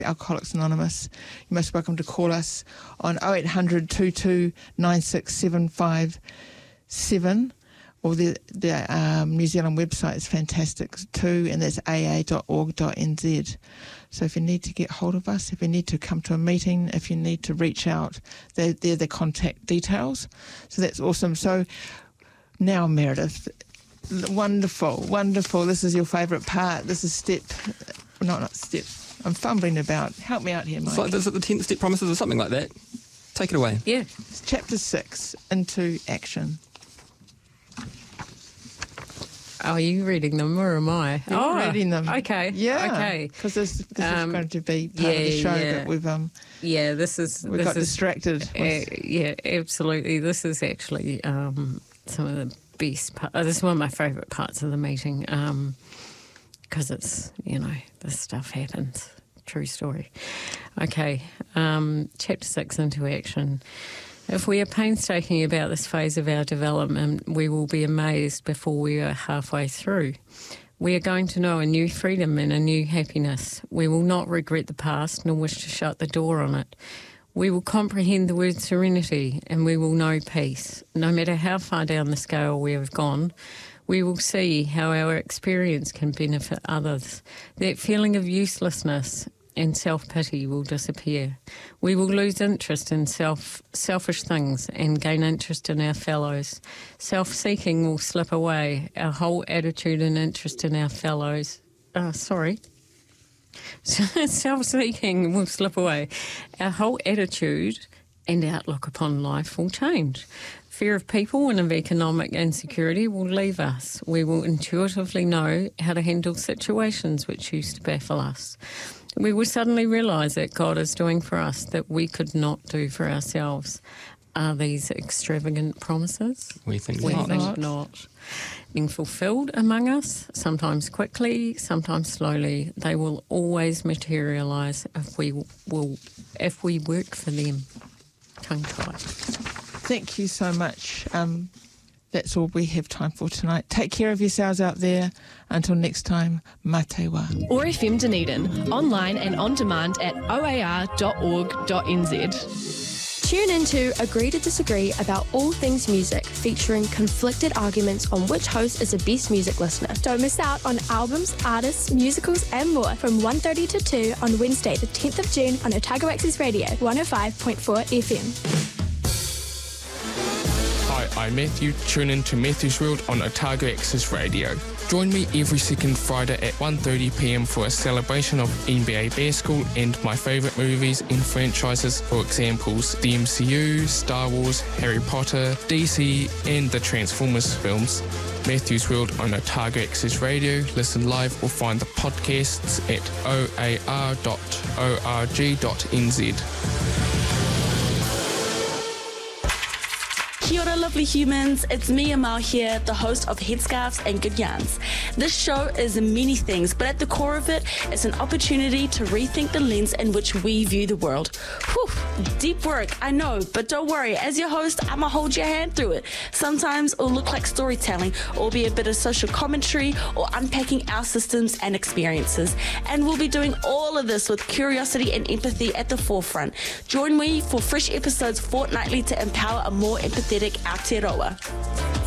Alcoholics Anonymous. You're most welcome to call us on 0800 22 96757, or the New Zealand website is fantastic too, and that's aa.org.nz. So if you need to get hold of us, if you need to come to a meeting, if you need to reach out, they're the contact details. So that's awesome. So now, Meredith, wonderful. This is your favourite part. This is not step. I'm fumbling about. Help me out here, Mike. Is it the 10 step promises or something like that? Take it away. Yeah. It's chapter 6, Into Action. Are you reading them or am I? You're reading them. Okay. Yeah. Okay. Because this is going to be part of the show, but we've got distracted. Yeah, absolutely. This is actually some of the best part. This is one of my favourite parts of the meeting, because it's, this stuff happens. True story. Okay. Chapter 6, Into Action. If we are painstaking about this phase of our development, we will be amazed before we are halfway through. We are going to know a new freedom and a new happiness. We will not regret the past nor wish to shut the door on it. We will comprehend the word serenity and we will know peace. No matter how far down the scale we have gone, we will see how our experience can benefit others. That feeling of uselessness and self-pity will disappear. We will lose interest in selfish things and gain interest in our fellows. Self-seeking will slip away. Our whole attitude and interest in our fellows... Self-seeking will slip away. Our whole attitude and outlook upon life will change. Fear of people and of economic insecurity will leave us. We will intuitively know how to handle situations which used to baffle us. We will suddenly realise that God is doing for us that we could not do for ourselves. Are these extravagant promises? We think not. Being fulfilled among us, sometimes quickly, sometimes slowly. They will always materialise if we work for them. Tongue tied. Thank you so much. That's all we have time for tonight. Take care of yourselves out there. Until next time, mā te wā. OAR FM Dunedin, online and on demand at oar.org.nz. Tune into Agree to Disagree about all things music, featuring conflicted arguments on which host is the best music listener. Don't miss out on albums, artists, musicals and more from 1:30 to 2 on Wednesday the 10th of June on Otago Access Radio 105.4 FM. Hi, I'm Matthew. Tune in to Matthew's World on Otago Access Radio. Join me every second Friday at 1:30pm for a celebration of NBA basketball and my favourite movies and franchises, for examples, the MCU, Star Wars, Harry Potter, DC and the Transformers films. Matthew's World on Otago Access Radio. Listen live or find the podcasts at oar.org.nz. Kia ora, lovely humans. It's me, Amal, here, the host of Headscarves and Good Yarns. This show is many things, but at the core of it, it's an opportunity to rethink the lens in which we view the world. Whew, deep work, I know, but don't worry. As your host, I'ma hold your hand through it. Sometimes it'll look like storytelling, or be a bit of social commentary, or unpacking our systems and experiences. And we'll be doing all of this with curiosity and empathy at the forefront. Join me for fresh episodes fortnightly to empower a more empathetic Aotearoa.